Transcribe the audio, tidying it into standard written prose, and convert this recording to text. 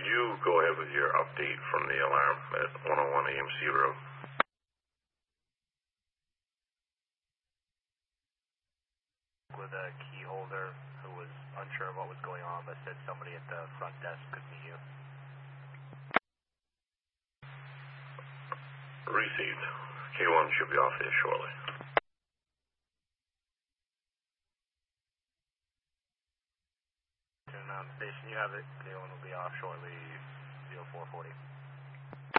did you go ahead with your update from the alarm at 101 AMC Road? With a key holder who was unsure of what was going on, but said somebody at the front desk could meet you. Received. K1 should be off here shortly. And on station, you have it. K1 will be off shortly, 0440.